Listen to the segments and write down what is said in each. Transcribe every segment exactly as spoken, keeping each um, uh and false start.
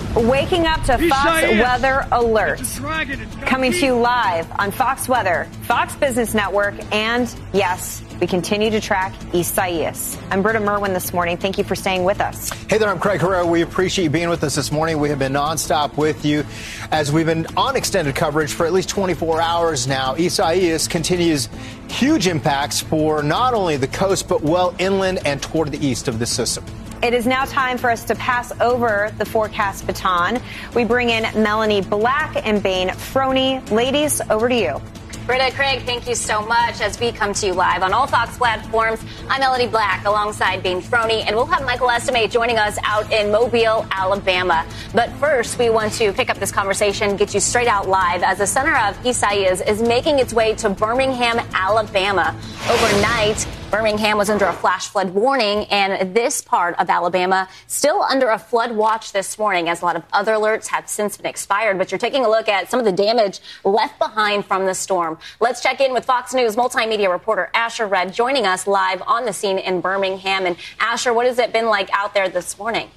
Waking up to Fox Weather Alert. Coming to you live on Fox Weather, Fox Business Network, and yes, we continue to track Isaias. I'm Britta Merwin this morning. Thank you for staying with us. Hey there, I'm Craig Herrera. We appreciate you being with us this morning. We have been nonstop with you as we've been on extended coverage for at least twenty-four hours now. Isaias continues huge impacts for not only the coast, but well inland and toward the east of the system. It is now time for us to pass over the forecast baton. We bring in Melanie Black and Bain Froney. Ladies, over to you. Britta, Craig, thank you so much as we come to you live on all Fox platforms. I'm Melanie Black alongside Bain Froney, and we'll have Michael Estimate joining us out in Mobile, Alabama. But first, we want to pick up this conversation, get you straight out live as the center of Isaias is making its way to Birmingham, Alabama. Overnight, Birmingham was under a flash flood warning, and this part of Alabama still under a flood watch this morning, as a lot of other alerts have since been expired. But you're taking a look at some of the damage left behind from the storm. Let's check in with Fox News multimedia reporter Asher Red, joining us live on the scene in Birmingham. And Asher, what has it been like out there this morning?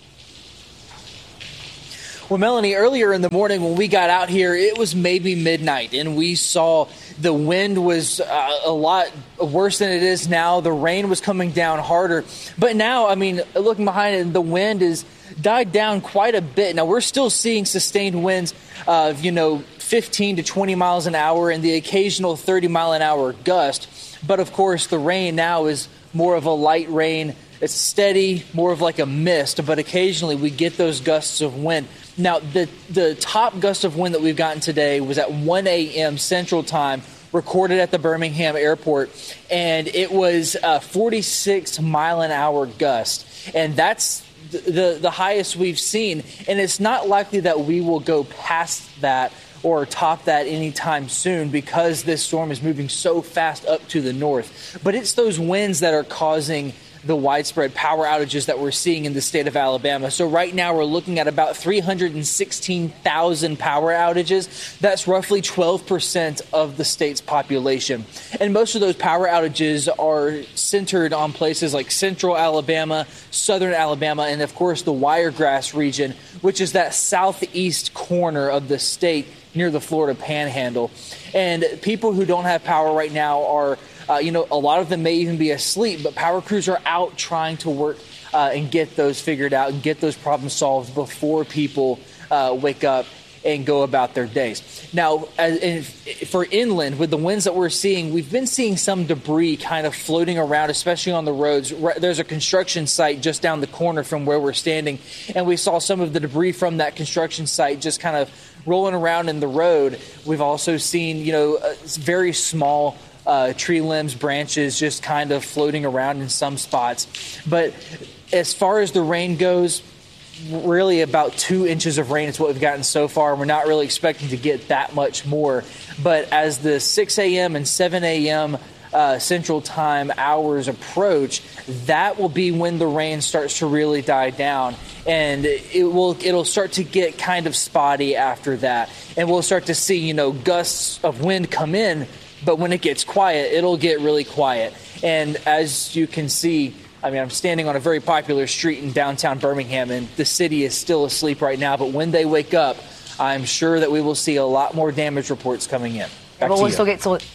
Well, Melanie, earlier in the morning when we got out here, it was maybe midnight, and we saw the wind was uh, a lot worse than it is now. The rain was coming down harder. But now, I mean, looking behind it, the wind has died down quite a bit. Now, we're still seeing sustained winds of, you know, fifteen to twenty miles an hour and the occasional thirty mile an hour gust. But, of course, the rain now is more of a light rain. It's steady, more of like a mist, but occasionally we get those gusts of wind. Now, the, the top gust of wind that we've gotten today was at one a.m. Central Time, recorded at the Birmingham airport, and it was a forty-six mile an hour gust. And that's the, the, the highest we've seen. And it's not likely that we will go past that or top that anytime soon because this storm is moving so fast up to the north. But it's those winds that are causing the widespread power outages that we're seeing in the state of Alabama. So right now we're looking at about three hundred sixteen thousand power outages. That's roughly twelve percent of the state's population. And most of those power outages are centered on places like central Alabama, southern Alabama, and of course the Wiregrass region, which is that southeast corner of the state near the Florida Panhandle. And people who don't have power right now are Uh, you know, a lot of them may even be asleep, but power crews are out trying to work uh, and get those figured out and get those problems solved before people uh, wake up and go about their days. Now, as in, for inland, with the winds that we're seeing, we've been seeing some debris kind of floating around, especially on the roads. There's a construction site just down the corner from where we're standing, and we saw some of the debris from that construction site just kind of rolling around in the road. We've also seen, you know, very small Uh, tree limbs, branches just kind of floating around in some spots. But as far as the rain goes, really about two inches of rain is what we've gotten so far. We're not really expecting to get that much more. But as the six a.m. and seven a.m. Uh, Central Time hours approach, that will be when the rain starts to really die down. And it will, it'll start to get kind of spotty after that. And we'll start to see, you know, gusts of wind come in. But when it gets quiet, it'll get really quiet. And as you can see, I mean, I'm standing on a very popular street in downtown Birmingham, and the city is still asleep right now. But when they wake up, I'm sure that we will see a lot more damage reports coming in. Back but to we'll you. still get to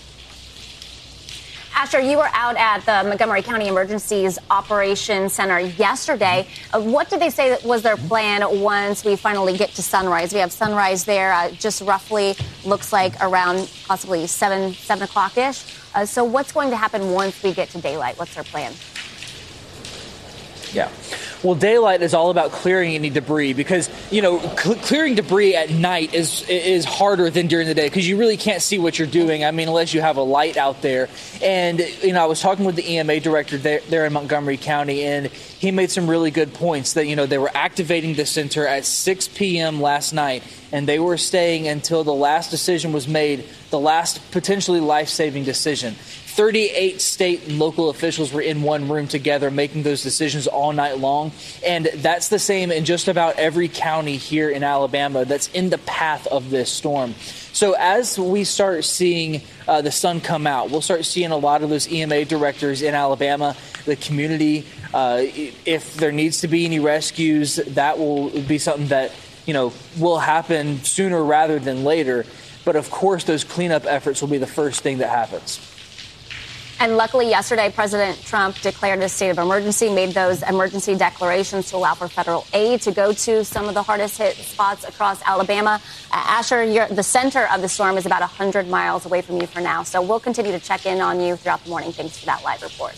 Asher, you were out at the Montgomery County Emergencies Operations Center yesterday. Uh, what did they say that was their plan once we finally get to sunrise? We have sunrise there uh, just roughly, looks like around possibly seven, seven o'clock-ish. Uh, so what's going to happen once we get to daylight? What's their plan? Yeah. Well, daylight is all about clearing any debris because, you know, cl- clearing debris at night is is harder than during the day because you really can't see what you're doing. I mean, unless you have a light out there. And, you know, I was talking with the E M A director there, there in Montgomery County, and he made some really good points that, you know, they were activating the center at six p.m. last night, and they were staying until the last decision was made, the last potentially life-saving decision. thirty-eight state and local officials were in one room together making those decisions all night long. And that's the same in just about every county here in Alabama that's in the path of this storm. So as we start seeing uh, the sun come out, we'll start seeing a lot of those E M A directors in Alabama, the community. Uh, if there needs to be any rescues, that will be something that, you know, will happen sooner rather than later. But of course, those cleanup efforts will be the first thing that happens. And luckily, yesterday, President Trump declared a state of emergency, made those emergency declarations to allow for federal aid to go to some of the hardest hit spots across Alabama. Uh, Asher, you're, the center of the storm is about one hundred miles away from you for now. So we'll continue to check in on you throughout the morning. Thanks for that live report.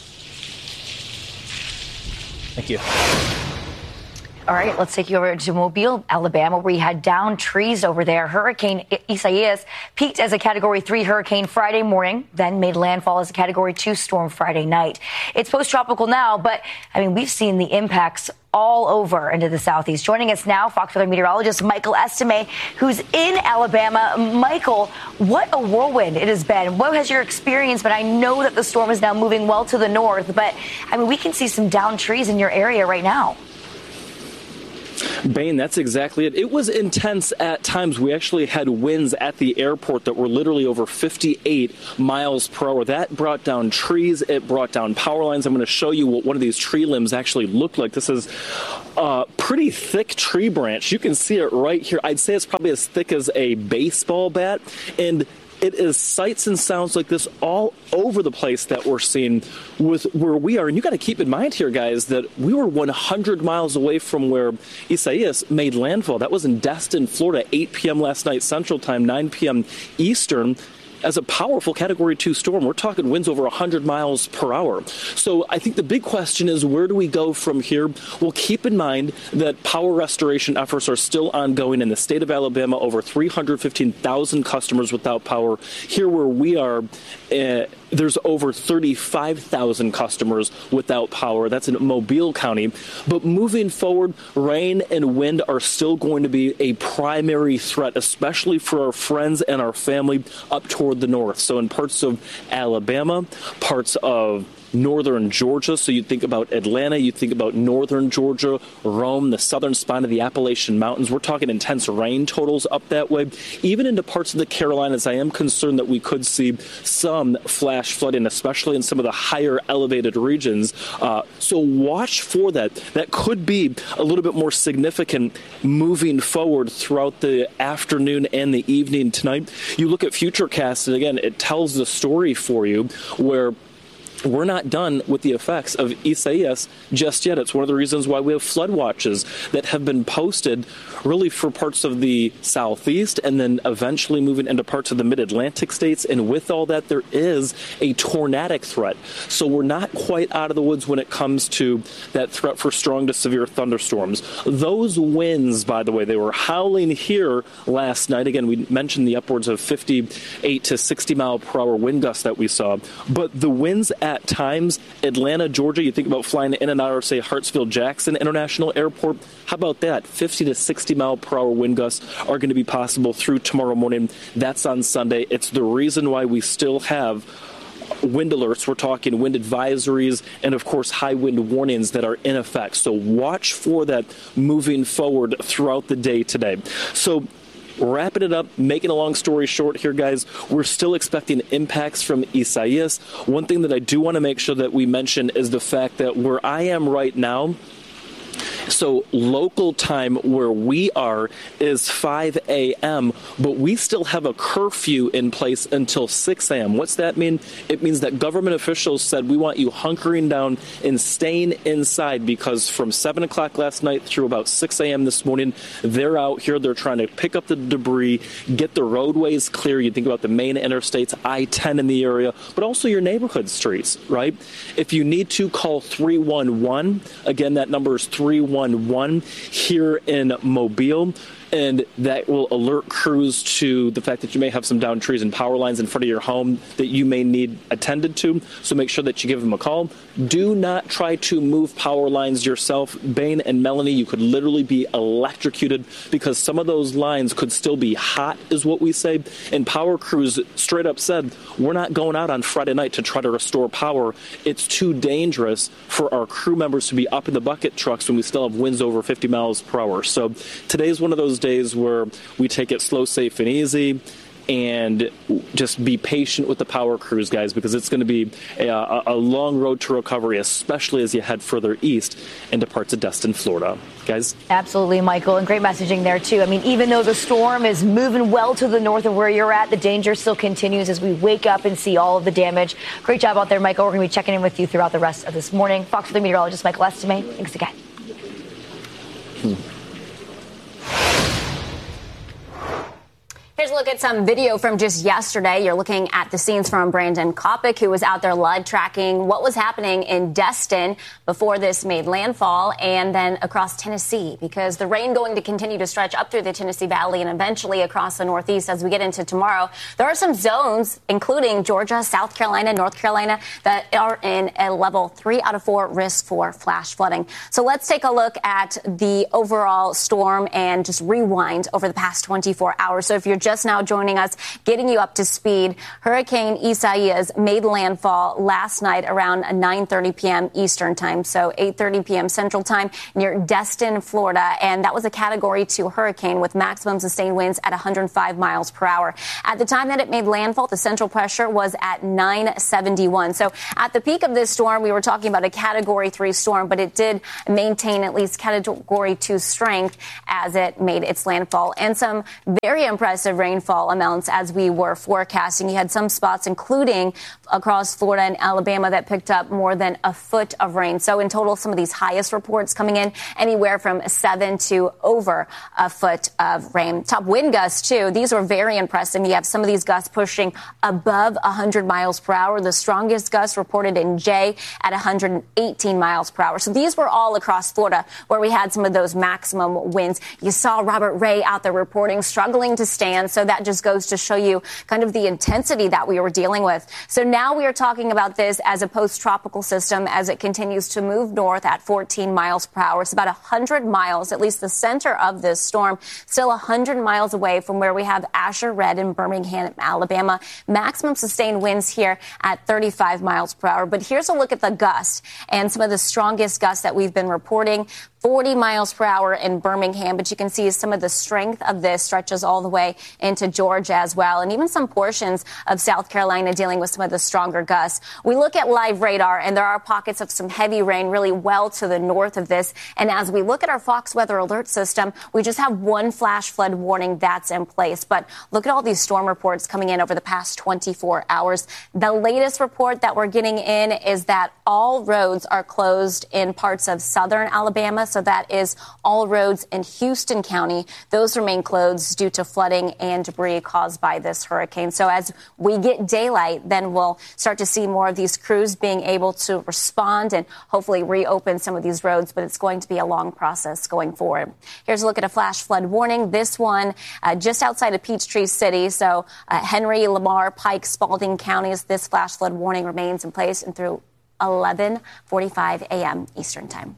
Thank you. All right, let's take you over to Mobile, Alabama, where we had downed trees over there. Hurricane Isaias peaked as a Category three hurricane Friday morning, then made landfall as a Category two storm Friday night. It's post-tropical now, but, I mean, we've seen the impacts all over into the southeast. Joining us now, Fox Weather meteorologist Michael Estime, who's in Alabama. Michael, what a whirlwind it has been. What has your experience been? I know that the storm is now moving well to the north, but, I mean, we can see some downed trees in your area right now. Bain, that's exactly it. It was intense at times. We actually had winds at the airport that were literally over fifty-eight miles per hour. That brought down trees. It brought down power lines. I'm going to show you what one of these tree limbs actually looked like. This is a pretty thick tree branch. You can see it right here. I'd say it's probably as thick as a baseball bat. And it is sights and sounds like this all over the place that we're seeing with where we are. And you got to keep in mind here, guys, that we were one hundred miles away from where Isaias made landfall. That was in Destin, Florida, eight p.m. last night Central Time, nine p.m. Eastern. As a powerful Category two storm, we're talking winds over one hundred miles per hour. So I think the big question is, where do we go from here? Well, keep in mind that power restoration efforts are still ongoing in the state of Alabama. Over three hundred fifteen thousand customers without power. Here where we are, uh, there's over thirty-five thousand customers without power. That's in Mobile County. But moving forward, rain and wind are still going to be a primary threat, especially for our friends and our family up toward the north. So in parts of Alabama, parts of northern Georgia. So you think about Atlanta, you think about northern Georgia, Rome, the southern spine of the Appalachian Mountains. We're talking intense rain totals up that way. Even into parts of the Carolinas, I am concerned that we could see some flash flooding, especially in some of the higher elevated regions. Uh, so watch for that. That could be a little bit more significant moving forward throughout the afternoon and the evening tonight. You look at Futurecast, and again, it tells the story for you where we're not done with the effects of Isaias just yet. It's one of the reasons why we have flood watches that have been posted really for parts of the southeast and then eventually moving into parts of the mid-Atlantic states. And with all that, there is a tornadic threat. So we're not quite out of the woods when it comes to that threat for strong to severe thunderstorms. Those winds, by the way, they were howling here last night. Again, we mentioned the upwards of fifty-eight to sixty mile per hour wind gusts that we saw. But the winds at At times, Atlanta, Georgia, you think about flying in and out of, say, Hartsfield-Jackson International Airport. How about that? fifty to sixty mile per hour wind gusts are going to be possible through tomorrow morning. That's on Sunday. It's the reason why we still have wind alerts. We're talking wind advisories and, of course, high wind warnings that are in effect. So watch for that moving forward throughout the day today. So wrapping it up, making a long story short here, guys, we're still expecting impacts from Isaias. One thing that I do want to make sure that we mention is the fact that where I am right now, so local time where we are is five a.m., but we still have a curfew in place until six a.m. What's that mean? It means that government officials said we want you hunkering down and staying inside because from seven o'clock last night through about six a.m. this morning, they're out here. They're trying to pick up the debris, get the roadways clear. You think about the main interstates, I ten in the area, but also your neighborhood streets, right? If you need to, call three one one. Again, that number is three one one here in Mobile. and that will alert crews to the fact that you may have some downed trees and power lines in front of your home that you may need attended to. So make sure that you give them a call. Do not try to move power lines yourself. Bain and Melanie, you could literally be electrocuted because some of those lines could still be hot, is what we say. And power crews straight up said, we're not going out on Friday night to try to restore power. It's too dangerous for our crew members to be up in the bucket trucks when we still have winds over fifty miles per hour. So today's one of those days where we take it slow, safe, and easy, and just be patient with the power crews, guys, because it's going to be a, a long road to recovery, especially as you head further east into parts of Destin, Florida. Guys? Absolutely, Michael, and great messaging there, too. I mean, even though the storm is moving well to the north of where you're at, the danger still continues as we wake up and see all of the damage. Great job out there, Michael. We're going to be checking in with you throughout the rest of this morning. Fox Weather meteorologist Michael Estime, thanks again. Hmm. Here's a look at some video from just yesterday. You're looking at the scenes from Brandon Kopic, who was out there live tracking what was happening in Destin before this made landfall, and then across Tennessee, because the rain going to continue to stretch up through the Tennessee Valley and eventually across the Northeast as we get into tomorrow. There are some zones, including Georgia, South Carolina, North Carolina, that are in a level three out of four risk for flash flooding. So let's take a look at the overall storm and just rewind over the past twenty-four hours. So if you're just now joining us, getting you up to speed, Hurricane Isaias made landfall last night around nine thirty p.m. Eastern time, so eight thirty p.m. Central time near Destin, Florida. And that was a category two hurricane with maximum sustained winds at one hundred five miles per hour. At the time that it made landfall, the central pressure was at nine seventy-one. So at the peak of this storm, we were talking about a category three storm, but it did maintain at least category two strength as it made its landfall. And some very impressive rainfall amounts as we were forecasting. You had some spots, including across Florida and Alabama, that picked up more than a foot of rain. So in total, some of these highest reports coming in anywhere from seven to over a foot of rain. Top wind gusts, too. These were very impressive. You have some of these gusts pushing above one hundred miles per hour. The strongest gust reported in Jay at one hundred eighteen miles per hour. So these were all across Florida where we had some of those maximum winds. You saw Robert Ray out there reporting, struggling to stand. So that just goes to show you kind of the intensity that we were dealing with. So now we are talking about this as a post-tropical system as it continues to move north at fourteen miles per hour. It's about one hundred miles, at least the center of this storm, still one hundred miles away from where we have Asher Red in Birmingham, Alabama. Maximum sustained winds here at thirty-five miles per hour. But here's a look at the gust and some of the strongest gusts that we've been reporting. forty miles per hour in Birmingham, but you can see some of the strength of this stretches all the way into Georgia as well, and even some portions of South Carolina dealing with some of the stronger gusts. We look at live radar, and there are pockets of some heavy rain really well to the north of this, and as we look at our Fox Weather Alert system, we just have one flash flood warning that's in place, but look at all these storm reports coming in over the past twenty-four hours. The latest report that we're getting in is that all roads are closed in parts of southern Alabama. So that is all roads in Houston County. Those remain closed due to flooding and debris caused by this hurricane. So as we get daylight, then we'll start to see more of these crews being able to respond and hopefully reopen some of these roads. But it's going to be a long process going forward. Here's a look at a flash flood warning. This one uh, just outside of Peachtree City. So uh, Henry, Lamar, Pike, Spalding counties. This flash flood warning remains in place and through eleven forty-five a.m. Eastern time.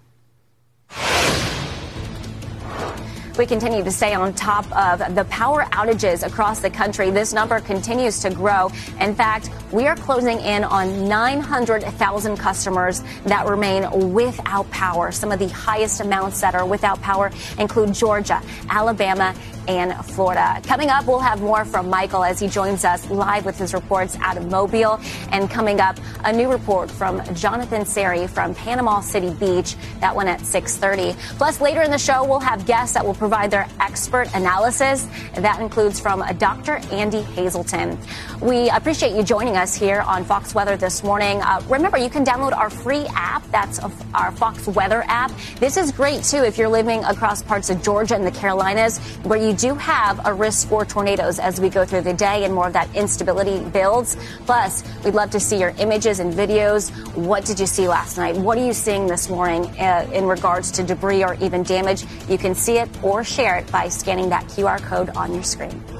We continue to stay on top of the power outages across the country. This number continues to grow. In fact, we are closing in on nine hundred thousand customers that remain without power. Some of the highest amounts that are without power include Georgia, Alabama, and Florida. Coming up, we'll have more from Michael as he joins us live with his reports out of Mobile. And coming up, a new report from Jonathan Seri from Panama City Beach. That one at six thirty. Plus, later in the show, we'll have guests that will provide their expert analysis. That includes from Doctor Andy Hazelton. We appreciate you joining us here on Fox Weather this morning. Uh, remember, you can download our free app. That's our Fox Weather app. This is great, too, if you're living across parts of Georgia and the Carolinas, where you do have a risk for tornadoes as we go through the day and more of that instability builds. Plus, we'd love to see your images and videos. What did you see last night? What are you seeing this morning uh, in regards to debris or even damage? You can see it or or share it by scanning that Q R code on your screen.